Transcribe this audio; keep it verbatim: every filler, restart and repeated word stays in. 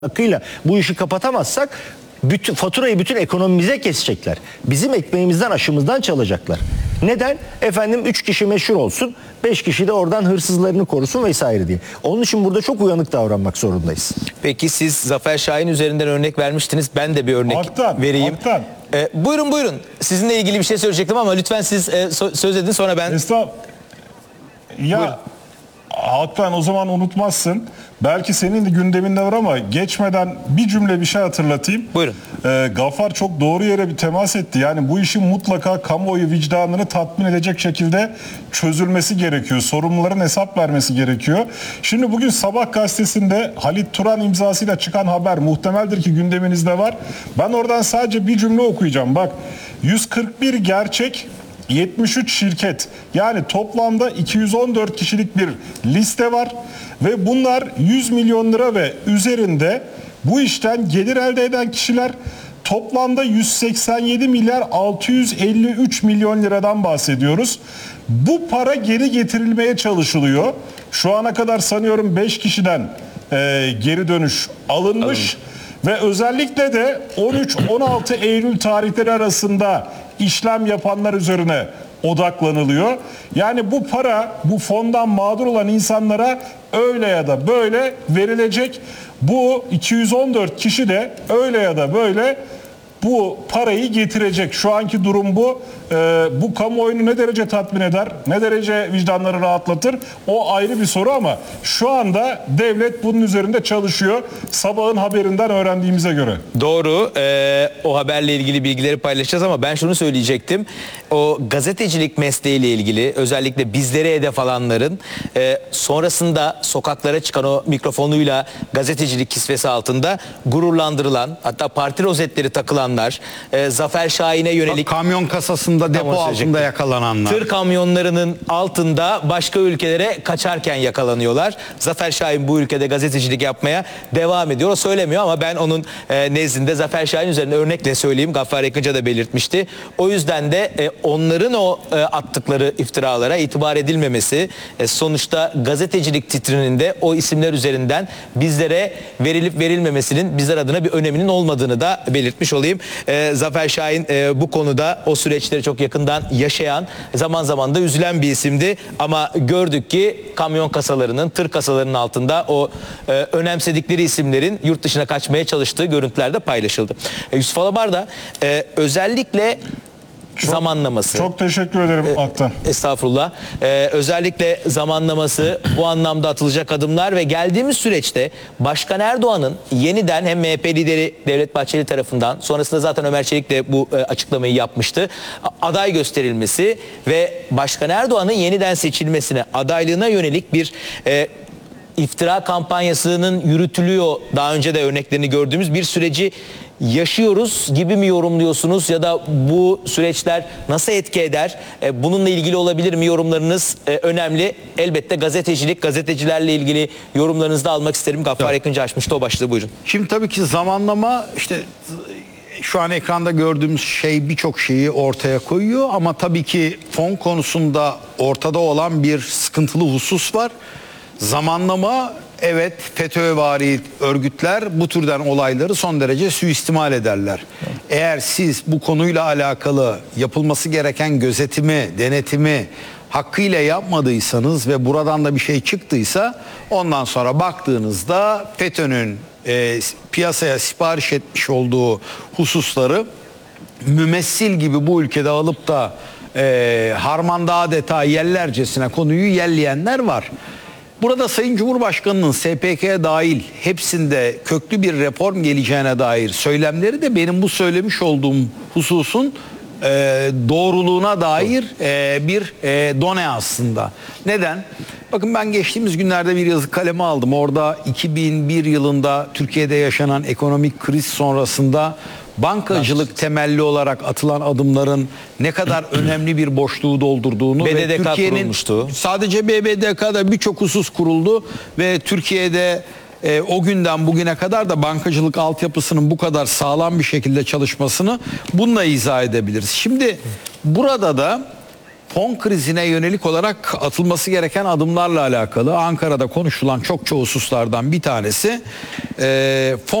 hakkıyla bu işi kapatamazsak bütün faturayı bütün ekonomimize kesecekler. Bizim ekmeğimizden, aşımızdan çalacaklar. Neden? Efendim üç kişi meşhur olsun, beş kişi de oradan hırsızlarını korusun vesaire diye. Onun için burada çok uyanık davranmak zorundayız. Peki siz Zafer Şahin üzerinden örnek vermiştiniz. Ben de bir örnek Aktan, vereyim. Aktan. Ee, buyurun buyurun. Sizinle ilgili bir şey söyleyecektim ama lütfen siz e, so- söz edin sonra ben... Estağ... Ya Buyurun. Aktan, o zaman unutmazsın. Belki senin de gündeminde var ama geçmeden bir cümle bir şey hatırlatayım. Buyurun. Ee, Gaffar çok doğru yere bir temas etti. Yani bu işin mutlaka kamuoyu vicdanını tatmin edecek şekilde çözülmesi gerekiyor. Sorumluların hesap vermesi gerekiyor. Şimdi bugün Sabah gazetesinde Halit Turan imzasıyla çıkan haber muhtemeldir ki gündeminizde var. Ben oradan sadece bir cümle okuyacağım. Bak, yüz kırk bir gerçek, yetmiş üç şirket, yani toplamda iki yüz on dört kişilik bir liste var ve bunlar yüz milyon lira ve üzerinde bu işten gelir elde eden kişiler. Toplamda yüz seksen yedi milyar altı yüz elli üç milyon liradan bahsediyoruz. Bu para geri getirilmeye çalışılıyor. Şu ana kadar sanıyorum beş kişiden e, geri dönüş alınmış. Alın. Ve özellikle de on üç on altı Eylül tarihleri arasında işlem yapanlar üzerine odaklanılıyor. Yani bu para bu fondan mağdur olan insanlara öyle ya da böyle verilecek. Bu iki yüz on dört kişi de öyle ya da böyle bu parayı getirecek. Şu anki durum bu. Ee, bu kamuoyunu ne derece tatmin eder, ne derece vicdanları rahatlatır, o ayrı bir soru ama şu anda devlet bunun üzerinde çalışıyor. Sabahın haberinden öğrendiğimize göre. Doğru. Ee, o haberle ilgili bilgileri paylaşacağız ama ben şunu söyleyecektim. O gazetecilik mesleğiyle ilgili özellikle bizlere hedef alanların e, sonrasında sokaklara çıkan o mikrofonuyla gazetecilik kisvesi altında gururlandırılan, hatta parti rozetleri takılanlar, e, Zafer Şahin'e yönelik... Kamyon kasasında, depo altında yakalananlar. Tır kamyonlarının altında başka ülkelere kaçarken yakalanıyorlar. Zafer Şahin bu ülkede gazetecilik yapmaya devam ediyor. O söylemiyor ama ben onun e, nezdinde Zafer Şahin üzerine örnekle söyleyeyim. Gaffar Yakınca da belirtmişti. O yüzden de e, onların o e, attıkları iftiralara itibar edilmemesi, e, sonuçta gazetecilik titrininde o isimler üzerinden bizlere verilip verilmemesinin bizler adına bir öneminin olmadığını da belirtmiş olayım. E, Zafer Şahin e, bu konuda o süreçleri çok yakından yaşayan, zaman zaman da üzülen bir isimdi ama gördük ki kamyon kasalarının, tır kasalarının altında o e, önemsedikleri isimlerin yurt dışına kaçmaya çalıştığı görüntüler de paylaşıldı. E, Yusuf Alabar da e, özellikle Çok, zamanlaması. Çok teşekkür ederim e, Aktan. Estağfurullah. Ee, özellikle zamanlaması, bu anlamda atılacak adımlar ve geldiğimiz süreçte Başkan Erdoğan'ın yeniden hem M H P lideri Devlet Bahçeli tarafından, sonrasında zaten Ömer Çelik de bu e, açıklamayı yapmıştı, aday gösterilmesi ve Başkan Erdoğan'ın yeniden seçilmesine, adaylığına yönelik bir e, iftira kampanyasının yürütülüyor, daha önce de örneklerini gördüğümüz bir süreci yaşıyoruz gibi mi yorumluyorsunuz ya da bu süreçler nasıl etki eder? E, bununla ilgili olabilir mi yorumlarınız? E, önemli. Elbette gazetecilik, gazetecilerle ilgili yorumlarınızı da almak isterim. Gaffar Yakınca açmıştı o başlığı, buyurun. Şimdi tabii ki zamanlama, işte şu an ekranda gördüğümüz şey birçok şeyi ortaya koyuyor ama tabii ki fon konusunda ortada olan bir sıkıntılı husus var. Zamanlama, evet, FETÖ'vari örgütler bu türden olayları son derece suistimal ederler. Eğer siz bu konuyla alakalı yapılması gereken gözetimi, denetimi hakkıyla yapmadıysanız ve buradan da bir şey çıktıysa, ondan sonra baktığınızda FETÖ'nün e, piyasaya sipariş etmiş olduğu hususları mümessil gibi bu ülkede alıp da e, harmanda adeta yellercesine konuyu yelleyenler var. Burada Sayın Cumhurbaşkanı'nın S P K'ye dahil hepsinde köklü bir reform geleceğine dair söylemleri de benim bu söylemiş olduğum hususun e, doğruluğuna dair e, bir e, done aslında. Neden? Bakın, ben geçtiğimiz günlerde bir yazı kaleme aldım. Orada iki bin bir yılında Türkiye'de yaşanan ekonomik kriz sonrasında bankacılık temelli olarak atılan adımların ne kadar önemli bir boşluğu doldurduğunu B D D K ve Türkiye'nin kurulmuştu. Sadece B D D K'da birçok husus kuruldu ve Türkiye'de e, o günden bugüne kadar da bankacılık altyapısının bu kadar sağlam bir şekilde çalışmasını bununla izah edebiliriz. Şimdi burada da fon krizine yönelik olarak atılması gereken adımlarla alakalı Ankara'da konuşulan çokça hususlardan bir tanesi e, fon